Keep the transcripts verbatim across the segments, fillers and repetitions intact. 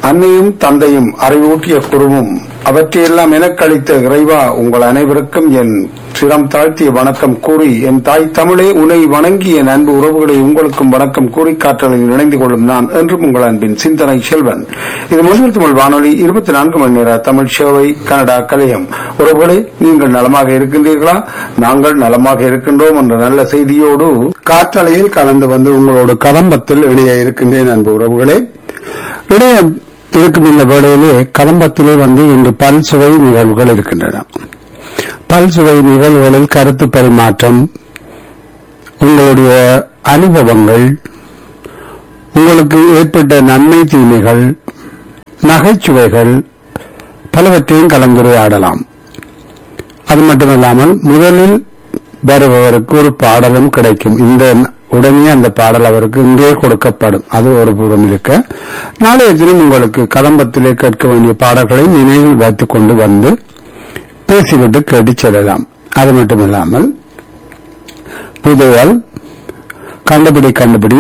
அன்னையும் தந்தையும் அறிவூட்டிய குருவும் அவற்றையெல்லாம் எனக்களித்த இறைவா உங்கள் அனைவருக்கும் என் சிரம் தாழ்த்திய வணக்கம் கூறி, என் தாய் தமிழே உன்னை வணங்கி என் அன்பு உறவுகளை உங்களுக்கும் வணக்கம் கூறி காற்றலில் இணைந்து கொள்ளும் நான் என்றும் உங்கள் அன்பின் சிந்தனை செல்வன். இது முதல் தமிழ் வானொலி இருபத்தி நான்கு மணி நேர தமிழ் சேவை கனடா கலையம். உறவுகளே, நீங்கள் நலமாக இருக்கின்றீர்களா? நாங்கள் நலமாக இருக்கின்றோம் என்ற நல்ல செய்தியோடு காற்றலையில் கலந்து வந்து உங்களோடு கதம்பத்தில் இணைய இருக்கின்றேன். அன்பு உறவுகளே, இடையே இருக்கும் இந்த வேளையிலே கதம்பத்திலே வந்து இன்று பல்சுவை நிகழ்வுகள் இருக்கின்றன. பல்சுவை நிகழ்வுகளில் கருத்து பரிமாற்றம், உங்களுடைய அனுபவங்கள், உங்களுக்கு ஏற்பட்ட நன்மை தீமைகள், நகைச்சுவைகள் பலவற்றையும் கலந்துரையாடலாம். அது மட்டுமல்லாமல் முதலில் வருபவருக்கு ஒரு பாடலும் கிடைக்கும். இந்த உடனே அந்த பாடல் அவருக்கு இங்கே கொடுக்கப்படும். அது ஒரு புறம் இருக்க, நாளைய தினம் உங்களுக்கு கதம்பத்திலே கேட்க வேண்டிய பாடல்களை நினைவில் வைத்துக் கொண்டு வந்து பேசிவிட்டு கேட்டு செல்லலாம். அது மட்டுமில்லாமல் புதையல், கண்டுபிடி கண்டுபிடி,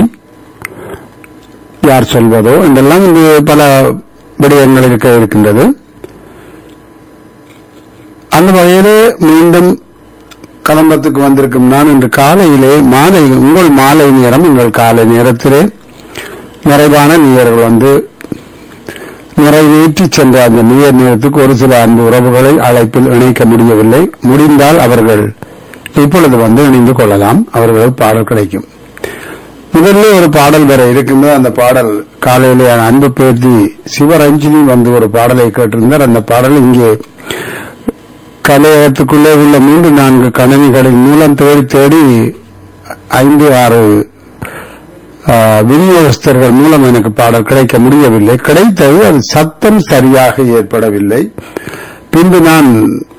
யார் சொல்வதோ என்றெல்லாம் இங்கு பல விடயங்கள் இருக்க இருக்கின்றது. அந்த வகையிலே மீண்டும் கலம்பத்துக்கு வந்திருக்கும் நான் இன்று காலையிலே மாலை உங்கள் மாலை நேரம் உங்கள் காலை நேரத்திலே நிறைவான நீர்கள் வந்து நிறைவேற்றி சென்ற அந்த நீர் நேரத்துக்கு ஒரு சில அன்பு உறவுகளை அழைப்பில் இணைக்க முடியவில்லை. முடிந்தால் அவர்கள் இப்பொழுது வந்து இணைந்து கொள்ளலாம். அவர்களுக்கு பாடல் கிடைக்கும். முதல்ல ஒரு பாடல் வர இருக்கின்றது. அந்த பாடல் காலையிலே அன்பு பேத்தி சிவரஞ்சினி வந்து ஒரு பாடலை கேட்டிருந்தார். அந்த பாடல் இங்கே கலையகத்துக்குள்ளே உள்ள மூன்று நான்கு கணினிகளின் மூலம் தேடி தேடி ஐந்து ஆறு விநியோகஸ்தர்கள் மூலம் எனக்கு பாடல் கிடைக்க முடியவில்லை. கிடைத்தது, அது சத்தம் சரியாக ஏற்படவில்லை. பின்பு நான்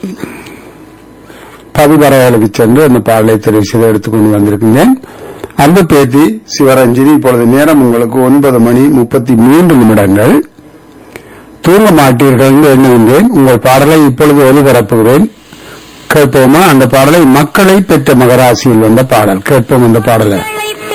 பதிவரைகளுக்கு சென்று அந்த பாடலை தெரிவு செய்து எடுத்துக்கொண்டு வந்திருக்கின்றேன். அந்த பேத்தி சிவரஞ்சினி, இப்பொழுது நேரம் உங்களுக்கு ஒன்பது மணி முப்பத்தி மூன்று நிமிடங்கள். தூங்க மாட்டீர்கள் என்று எண்ணுகின்றேன். உங்கள் பாடலை இப்பொழுது ஒலிபரப்புகிறேன். கேட்போமா? அந்த பாடலை மக்களை பெற்ற மகராசியில் வந்த பாடல் கேட்போம். அந்த பாடலை